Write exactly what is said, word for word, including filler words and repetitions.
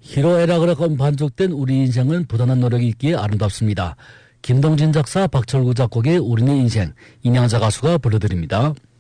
희로애락으로 반죽된 우리 인생은 부단한 노력이 있기에 아름답습니다. 김동진 작사, 박철구 작곡의 우리네 인생, 인양자 가수가 불러드립니다.